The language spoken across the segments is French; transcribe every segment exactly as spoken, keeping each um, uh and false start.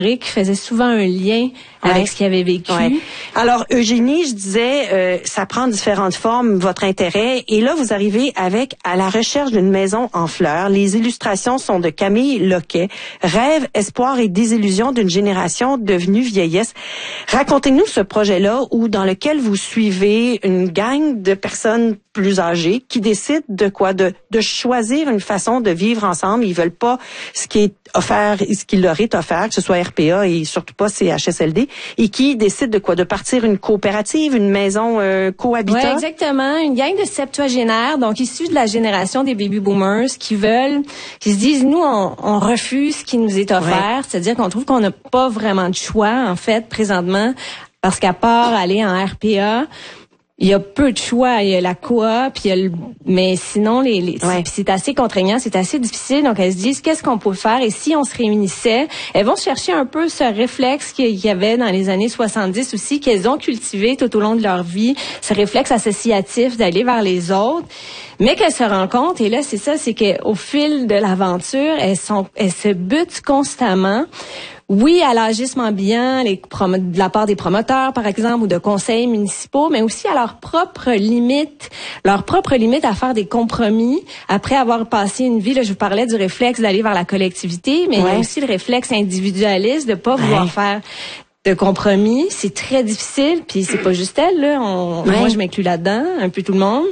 qui faisait souvent un lien avec ouais. ce qu'il avait vécu. Ouais. Alors, Eugénie, je disais, euh, ça prend différentes formes, votre intérêt. Et là, vous arrivez avec « À la recherche d'une maison en fleurs ». Les illustrations sont de Camille Loquet. Rêve, espoir et désillusion d'une génération devenue vieillesse. Racontez-nous ce projet-là où dans lequel vous suivez une gang de personnes plus âgées qui décident de quoi? De, de choisir une façon de vivre ensemble. Ils veulent pas ce qui est offert, ce qui leur est offert, que ce soit R P A et surtout pas C H S L D, et qui décident de quoi? De partir une coopérative, une maison euh, cohabitat? Oui, exactement. Une gang de septuagénaires, donc issus de la génération des baby boomers, qui veulent, qui se disent, nous, on, on refuse ce qui nous est offert, ouais. c'est-à-dire qu'on trouve qu'on n'a pas vraiment de choix, en fait, présentement, parce qu'à part aller en R P A, il y a peu de choix. Il y a la coop, il y a le... mais sinon, les, les... Ouais. c'est assez contraignant, c'est assez difficile. Donc, elles se disent, qu'est-ce qu'on peut faire? Et si on se réunissait, elles vont chercher un peu ce réflexe qu'il y avait dans les années soixante-dix aussi, qu'elles ont cultivé tout au long de leur vie, ce réflexe associatif d'aller vers les autres. Mais qu'elles se rendent compte, et là, c'est ça, c'est qu'au fil de l'aventure, elles sont, elles se butent constamment. Oui, à l'agisme ambiant, les prom- de la part des promoteurs, par exemple, ou de conseils municipaux, mais aussi à leurs propres limites, leurs propres limites à faire des compromis après avoir passé une vie. Là, je vous parlais du réflexe d'aller vers la collectivité, mais ouais. il y a aussi le réflexe individualiste de pas ouais. vouloir faire de compromis. C'est très difficile, puis c'est pas juste elle, là. On, ouais. Moi, je m'inclus là-dedans, un peu tout le monde.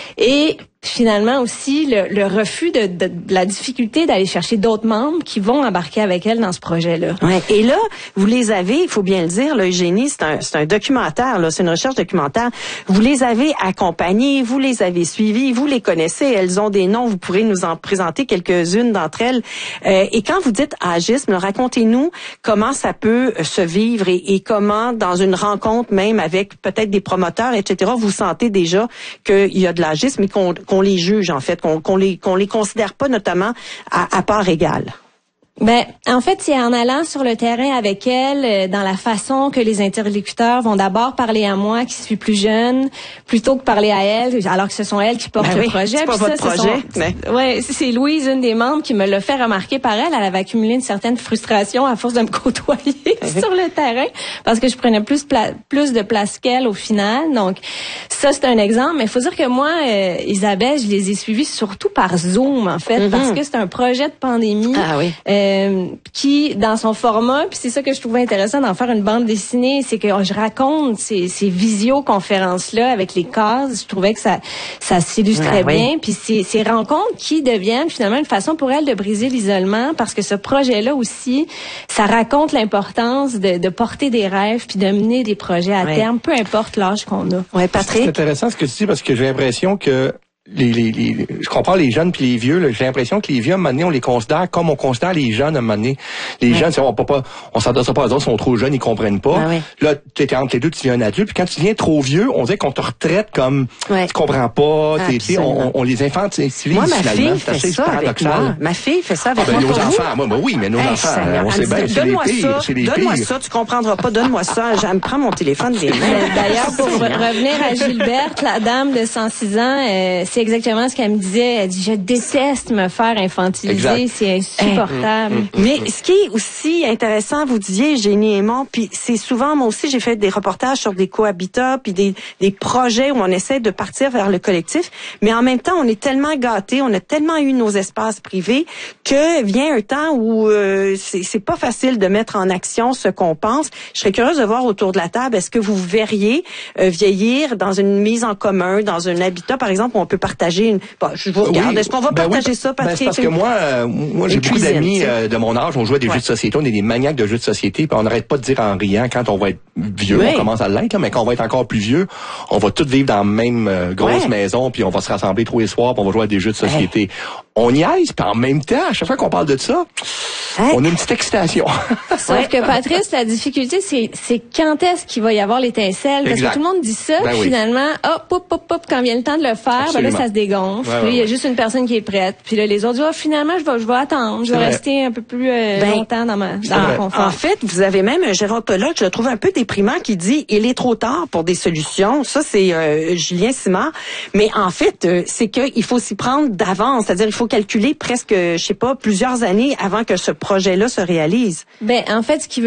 Et finalement aussi le, le refus de, de, de la difficulté d'aller chercher d'autres membres qui vont embarquer avec elle dans ce projet-là. Ouais. Et là, vous les avez, il faut bien le dire, là, Eugénie, c'est un, c'est un documentaire, là, c'est une recherche documentaire. Vous les avez accompagnés, vous les avez suivis, vous les connaissez, elles ont des noms, vous pourrez nous en présenter quelques-unes d'entre elles. Euh, et quand vous dites agisme, racontez-nous comment ça peut se vivre et, et comment, dans une rencontre même avec peut-être des promoteurs, et cetera, vous sentez déjà qu'il y a de l'agisme et qu'on qu'on les juge, en fait, qu'on, qu'on les, qu'on les considère pas notamment à, à part égale. Ben, en fait, c'est en allant sur le terrain avec elle, euh, dans la façon que les interlocuteurs vont d'abord parler à moi, qui suis plus jeune, plutôt que parler à elle, alors que ce sont elles qui portent ben le oui, projet. C'est pas Puis votre ça, projet. Sont, mais... Ouais, c'est Louise, une des membres, qui me l'a fait remarquer par elle. Elle avait accumulé une certaine frustration à force de me côtoyer sur le terrain, parce que je prenais plus pla- plus de place qu'elle au final. Donc, ça, c'est un exemple. Mais il faut dire que moi, euh, Isabelle, je les ai suivis surtout par Zoom, en fait, mm-hmm. parce que c'est un projet de pandémie. Ah oui. Euh, qui, dans son format, puis c'est ça que je trouvais intéressant d'en faire une bande dessinée, c'est que je raconte ces, ces visioconférences-là avec les cases. Je trouvais que ça, ça s'illustrait ah, bien. Oui. Puis ces, ces rencontres qui deviennent finalement une façon pour elle de briser l'isolement, parce que ce projet-là aussi, ça raconte l'importance de, de porter des rêves puis de mener des projets à oui. terme, peu importe l'âge qu'on a. Oui, Patrick. C'est intéressant ce que tu dis, parce que j'ai l'impression que Les, les, les, je comprends les jeunes puis les vieux. Là, j'ai l'impression que les vieux, à un moment donné, on les considère comme on considère les jeunes, à un moment donné. Les ouais. jeunes, on peut pas, on s'adresse pas aux autres, ils sont trop jeunes, ils comprennent pas. Ah ouais. Là, tu es entre les deux, tu deviens un adulte. Puis quand tu deviens trop vieux, on dirait qu'on te retraite comme, ouais. tu comprends pas, ah, t'es, on, on les infantilise. Moi, ma fille fait ça avec moi. Ma fille fait ça avec ah, ben, moi. Nos enfants, moi, moi, oui, mais nos hey, enfants, ça, on sait bien, c'est les pires. C'est les pires. Donne-moi ça, tu comprendras pas, donne-moi ça. Je me prends mon téléphone des mains. D'ailleurs, pour revenir à Gilberte, la dame de cent six ans, euh, c'est exactement ce qu'elle me disait. Elle dit, je déteste me faire infantiliser, exact. C'est insupportable. Mmh, mmh, mmh. Mais ce qui est aussi intéressant, vous disiez, Génie Aymon, puis c'est souvent, moi aussi, j'ai fait des reportages sur des cohabitats, puis des, des projets où on essaie de partir vers le collectif, mais en même temps, on est tellement gâtés, on a tellement eu nos espaces privés, que vient un temps où euh, c'est, c'est pas facile de mettre en action ce qu'on pense. Je serais curieuse de voir autour de la table, est-ce que vous verriez euh, vieillir dans une mise en commun, dans un habitat, par exemple, où on peut partager une... Bon, je vous regarde. Oui. Est-ce qu'on va ben partager oui, ça, Patrick? Ben c'est parce que moi, euh, moi j'ai beaucoup cuisine, d'amis euh, de mon âge. On jouait à des ouais. jeux de société. On est des maniaques de jeux de société. Puis on n'arrête pas de dire en riant quand on va être vieux. Oui. On commence à l'être, là, mais quand on va être encore plus vieux, on va tous vivre dans la même euh, grosse ouais. maison. Puis on va se rassembler tous les soirs. Puis on va jouer à des jeux de société. Ouais. On y aise. Puis en même temps, à chaque fois qu'on parle de ça, ouais. on a une petite excitation. Sauf ouais. que Patrice, la difficulté, c'est, c'est quand est-ce qu'il va y avoir l'étincelle? Parce exact. Que tout le monde dit ça. Ben puis oui. finalement, hop, hop, hop, hop, quand vient le temps de le faire, ben là, ça se dégonfle. Ouais, ouais, il y a juste une personne qui est prête. Puis là, les autres disent, oh, finalement, je vais, je vais attendre. Je vais rester un peu plus euh, ben, longtemps dans ma, dans mon confort. En fait, vous avez même un gérontologue, je le trouve un peu déprimant, qui dit, il est trop tard pour des solutions. Ça, c'est euh, Julien Simard. Mais en fait, euh, c'est qu'il faut s'y prendre d'avance. C'est-à-dire, il faut calculer presque, je sais pas, plusieurs années avant que ce projet-là se réalise. Ben, en fait, ce qui veut